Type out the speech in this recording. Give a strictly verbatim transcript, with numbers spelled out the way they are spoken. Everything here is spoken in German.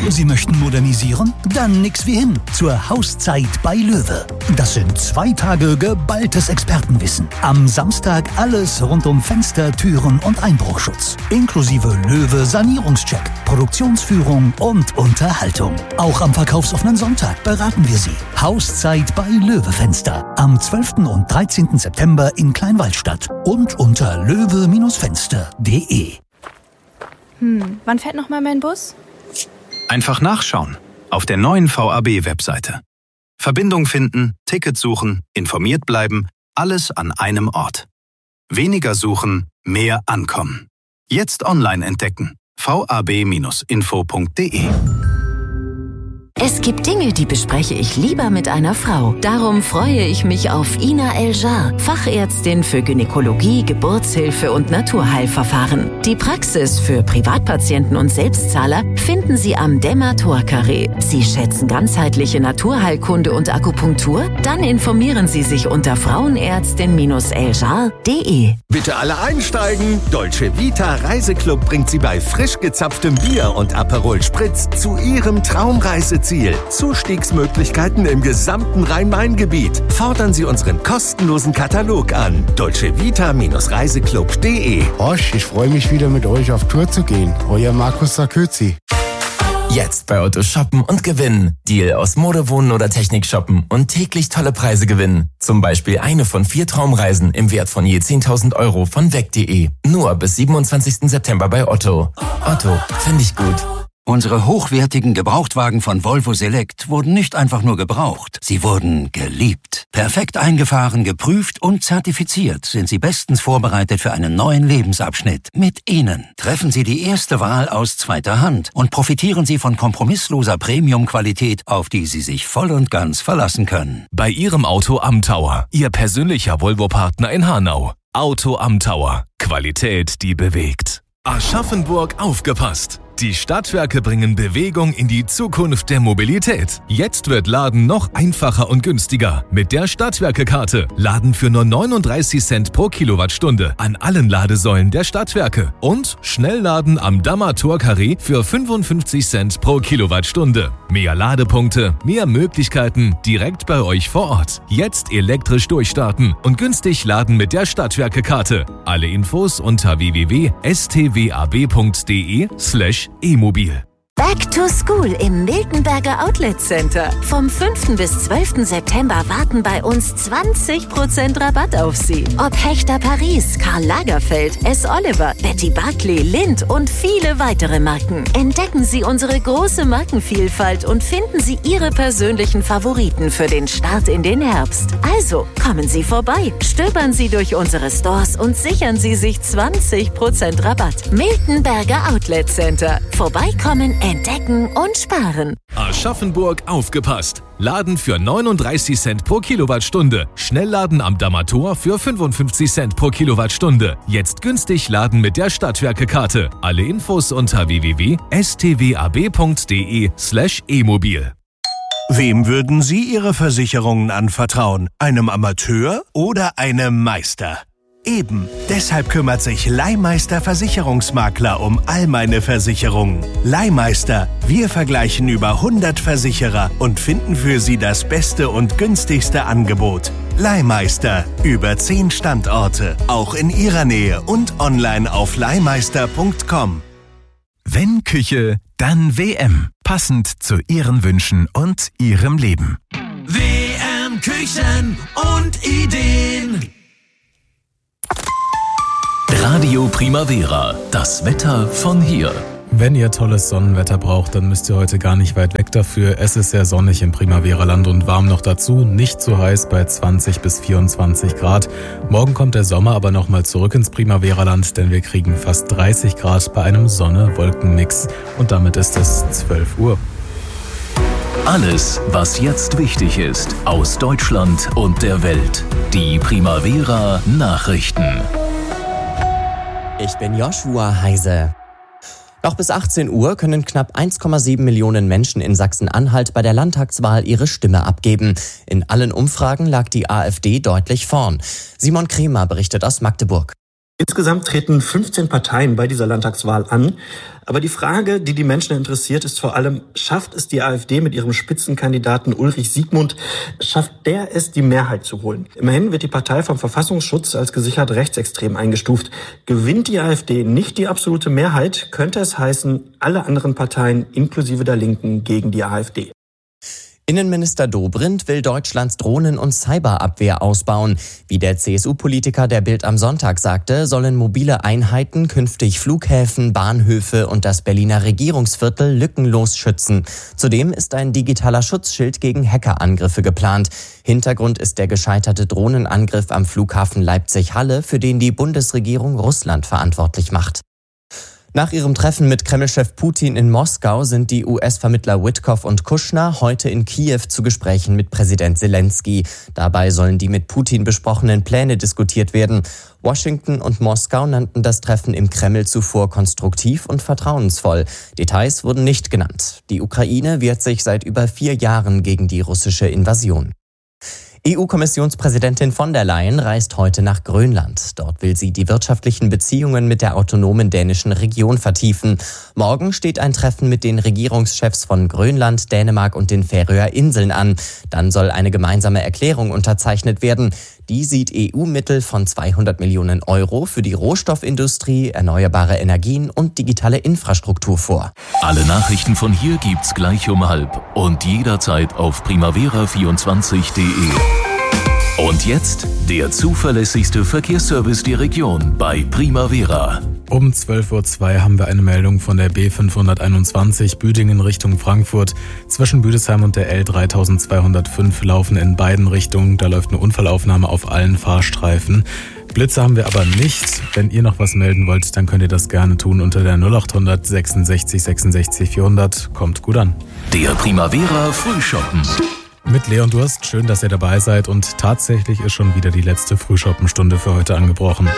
Sie möchten modernisieren? Dann nix wie hin zur Hauszeit bei Löwe. Das sind zwei Tage geballtes Expertenwissen. Am Samstag alles rund um Fenster, Türen und Einbruchschutz. Inklusive Löwe Sanierungscheck, Produktionsführung und Unterhaltung. Auch am verkaufsoffenen Sonntag beraten wir Sie. Hauszeit bei Löwe Fenster. Am zwölften und dreizehnten September in Kleinwaldstadt und unter löwe Fenster punkt de. Hm, wann fährt noch mal mein Bus? Einfach nachschauen auf der neuen V A B-Webseite. Verbindung finden, Ticket suchen, informiert bleiben, alles an einem Ort. Weniger suchen, mehr ankommen. Jetzt online entdecken. v a b Bindestrich info punkt de. Es gibt Dinge, die bespreche ich lieber mit einer Frau. Darum freue ich mich auf Ina Eljar, Fachärztin für Gynäkologie, Geburtshilfe und Naturheilverfahren. Die Praxis für Privatpatienten und Selbstzahler finden Sie am Demator-Carré. Sie schätzen ganzheitliche Naturheilkunde und Akupunktur? Dann informieren Sie sich unter frauenärztin eljar punkt de. Bitte alle einsteigen! Dolce Vita Reiseclub bringt Sie bei frisch gezapftem Bier und Aperol Spritz zu Ihrem Traumreiseziel. Zustiegsmöglichkeiten im gesamten Rhein-Main-Gebiet. Fordern Sie unseren kostenlosen Katalog an. dolce vita Reiseclub punkt de. Osch, ich freue mich wieder mit euch auf Tour zu gehen. Euer Markus Sarkozy. Jetzt bei Otto shoppen und gewinnen. Deal aus Mode, Wohnen oder Technik shoppen und täglich tolle Preise gewinnen. Zum Beispiel eine von vier Traumreisen im Wert von je zehntausend Euro von weg punkt de. Nur bis siebenundzwanzigsten September bei Otto. Otto, finde ich gut. Unsere hochwertigen Gebrauchtwagen von Volvo Select wurden nicht einfach nur gebraucht, sie wurden geliebt. Perfekt eingefahren, geprüft und zertifiziert sind sie bestens vorbereitet für einen neuen Lebensabschnitt. Mit ihnen treffen Sie die erste Wahl aus zweiter Hand und profitieren Sie von kompromissloser Premium-Qualität, auf die Sie sich voll und ganz verlassen können. Bei Ihrem Auto am Tower, Ihr persönlicher Volvo-Partner in Hanau. Auto am Tower. Qualität, die bewegt. Aschaffenburg aufgepasst! Die Stadtwerke bringen Bewegung in die Zukunft der Mobilität. Jetzt wird Laden noch einfacher und günstiger. Mit der Stadtwerke-Karte. Laden für nur neununddreißig Cent pro Kilowattstunde an allen Ladesäulen der Stadtwerke. Und Schnellladen am Damator-Carré für fünfundfünfzig Cent pro Kilowattstunde. Mehr Ladepunkte, mehr Möglichkeiten direkt bei euch vor Ort. Jetzt elektrisch durchstarten und günstig laden mit der Stadtwerke-Karte. Alle Infos unter w w w punkt s t w a b punkt de slash e-mobil. Back to School im Miltenberger Outlet Center. Vom fünften bis zwölften September warten bei uns zwanzig Prozent Rabatt auf Sie. Ob Hechter Paris, Karl Lagerfeld, S. Oliver, Betty Barclay, Lindt und viele weitere Marken. Entdecken Sie unsere große Markenvielfalt und finden Sie Ihre persönlichen Favoriten für den Start in den Herbst. Also, kommen Sie vorbei, stöbern Sie durch unsere Stores und sichern Sie sich zwanzig Prozent Rabatt. Miltenberger Outlet Center. Vorbeikommen, entdecken und sparen. Aschaffenburg aufgepasst! Laden für neununddreißig Cent pro Kilowattstunde. Schnellladen am Damator für fünfundfünfzig Cent pro Kilowattstunde. Jetzt günstig laden mit der Stadtwerke-Karte. Alle Infos unter w w w punkt s t w a b punkt de slash e-mobil. Wem würden Sie Ihre Versicherungen anvertrauen? Einem Amateur oder einem Meister? Eben, deshalb kümmert sich Leihmeister Versicherungsmakler um all meine Versicherungen. Leihmeister, wir vergleichen über hundert Versicherer und finden für Sie das beste und günstigste Angebot. Leihmeister, über zehn Standorte, auch in Ihrer Nähe und online auf leihmeister punkt com. Wenn Küche, dann W M. Passend zu Ihren Wünschen und Ihrem Leben. W M Küchen und Ideen. Radio Primavera, das Wetter von hier. Wenn ihr tolles Sonnenwetter braucht, dann müsst ihr heute gar nicht weit weg dafür. Es ist sehr sonnig im Primavera-Land und warm noch dazu. Nicht zu heiß bei zwanzig bis vierundzwanzig Grad. Morgen kommt der Sommer aber nochmal zurück ins Primavera-Land, denn wir kriegen fast dreißig Grad bei einem Sonne-Wolken-Mix. Und damit ist es zwölf Uhr. Alles, was jetzt wichtig ist, aus Deutschland und der Welt. Die Primavera Nachrichten. Ich bin Joshua Heise. Noch bis achtzehn Uhr können knapp eins Komma sieben Millionen Menschen in Sachsen-Anhalt bei der Landtagswahl ihre Stimme abgeben. In allen Umfragen lag die AfD deutlich vorn. Simon Kremer berichtet aus Magdeburg. Insgesamt treten fünfzehn Parteien bei dieser Landtagswahl an. Aber die Frage, die die Menschen interessiert, ist vor allem, schafft es die AfD mit ihrem Spitzenkandidaten Ulrich Siegmund, schafft der es, die Mehrheit zu holen? Immerhin wird die Partei vom Verfassungsschutz als gesichert rechtsextrem eingestuft. Gewinnt die AfD nicht die absolute Mehrheit, könnte es heißen, alle anderen Parteien inklusive der Linken gegen die AfD. Innenminister Dobrindt will Deutschlands Drohnen- und Cyberabwehr ausbauen. Wie der C S U-Politiker der Bild am Sonntag sagte, sollen mobile Einheiten künftig Flughäfen, Bahnhöfe und das Berliner Regierungsviertel lückenlos schützen. Zudem ist ein digitaler Schutzschild gegen Hackerangriffe geplant. Hintergrund ist der gescheiterte Drohnenangriff am Flughafen Leipzig-Halle, für den die Bundesregierung Russland verantwortlich macht. Nach ihrem Treffen mit Kreml-Chef Putin in Moskau sind die U S-Vermittler Witkoff und Kushner heute in Kiew zu Gesprächen mit Präsident Zelensky. Dabei sollen die mit Putin besprochenen Pläne diskutiert werden. Washington und Moskau nannten das Treffen im Kreml zuvor konstruktiv und vertrauensvoll. Details wurden nicht genannt. Die Ukraine wehrt sich seit über vier Jahren gegen die russische Invasion. E U-Kommissionspräsidentin von der Leyen reist heute nach Grönland. Dort will sie die wirtschaftlichen Beziehungen mit der autonomen dänischen Region vertiefen. Morgen steht ein Treffen mit den Regierungschefs von Grönland, Dänemark und den Färöer Inseln an. Dann soll eine gemeinsame Erklärung unterzeichnet werden. Die sieht E U-Mittel von zweihundert Millionen Euro für die Rohstoffindustrie, erneuerbare Energien und digitale Infrastruktur vor. Alle Nachrichten von hier gibt's gleich um halb und jederzeit auf primavera vierundzwanzig punkt de. Und jetzt der zuverlässigste Verkehrsservice der Region bei Primavera. Um zwölf Uhr zwei haben wir eine Meldung von der B fünfhunderteinundzwanzig Büdingen Richtung Frankfurt. Zwischen Büdesheim und der L dreitausendzweihundertfünf laufen in beiden Richtungen. Da läuft eine Unfallaufnahme auf allen Fahrstreifen. Blitze haben wir aber nicht. Wenn ihr noch was melden wollt, dann könnt ihr das gerne tun unter der null acht hundert sechsundsechzig sechsundsechzig vierhundert. Kommt gut an. Der Primavera Frühschoppen. Mit Leon Durst, schön, dass ihr dabei seid und tatsächlich ist schon wieder die letzte Frühschoppenstunde für heute angebrochen.